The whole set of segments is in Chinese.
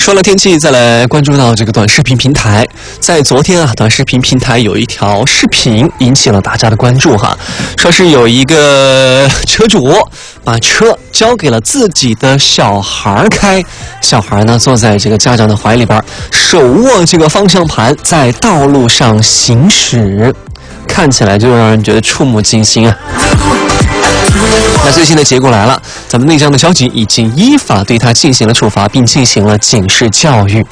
说了天气，再来关注到这个短视频平台。在昨天啊，短视频平台有一条视频引起了大家的关注哈，说是有一个车主把车交给了自己的小孩开，小孩呢坐在这个家长的怀里边，手握这个方向盘在道路上行驶，看起来就让人觉得触目惊心啊。那最新的结果来了，咱们内江的交警已经依法对他进行了处罚，并进行了警示教育。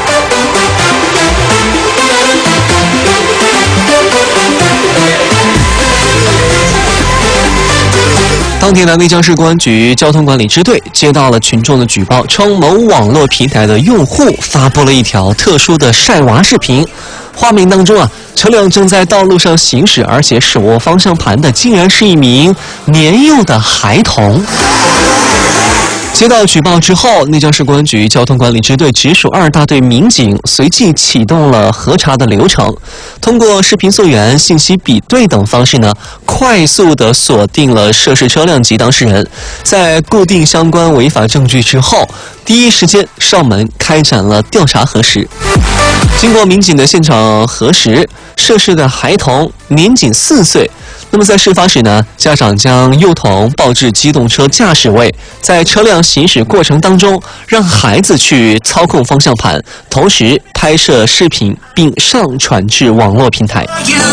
当天的内江市公安局交通管理支队接到了群众的举报，称某网络平台的用户发布了一条特殊的晒娃视频。画面当中啊，车辆正在道路上行驶，而且手握方向盘的竟然是一名年幼的孩童。接到举报之后，内江市公安局交通管理支队直属2大队民警随即启动了核查的流程，通过视频溯源、信息比对等方式呢，快速地锁定了涉事车辆及当事人。在固定相关违法证据之后，第一时间上门开展了调查核实。经过民警的现场核实，涉事的孩童年仅4岁。那么在事发时呢，家长将幼童抱至机动车驾驶位，在车辆行驶过程当中，让孩子去操控方向盘，同时拍摄视频并上传至网络平台。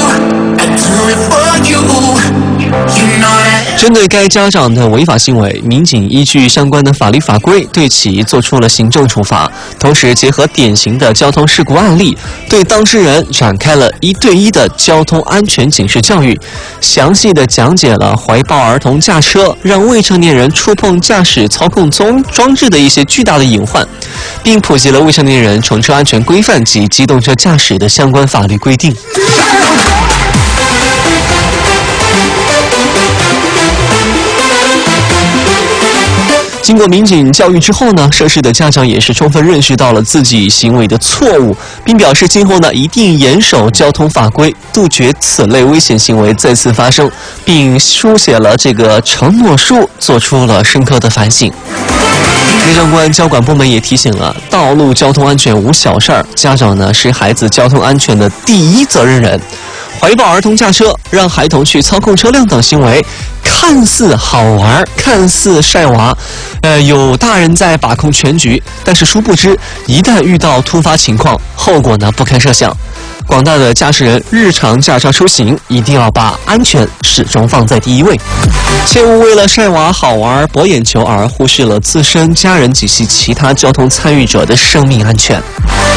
针对该家长的违法行为，民警依据相关的法律法规对其作出了行政处罚，同时结合典型的交通事故案例，对当事人展开了1对1的交通安全警示教育，详细的讲解了怀抱儿童驾车让未成年人触碰驾驶操控装置的一些巨大的隐患，并普及了未成年人乘车安全规范及机动车驾驶的相关法律规定。经过民警教育之后呢，涉事的家长也是充分认识到了自己行为的错误，并表示今后呢一定严守交通法规，杜绝此类危险行为再次发生，并书写了这个承诺书，做出了深刻的反省。内江公安交管部门也提醒了，道路交通安全无小事儿，家长呢是孩子交通安全的第一责任人。怀抱儿童驾车，让孩童去操控车辆等行为，看似好玩，看似晒娃，有大人在把控全局，但是殊不知，一旦遇到突发情况，后果呢不堪设想。广大的驾驶人日常驾车出行，一定要把安全始终放在第一位，切勿为了晒娃好玩博眼球而忽视了自身、家人及其他交通参与者的生命安全。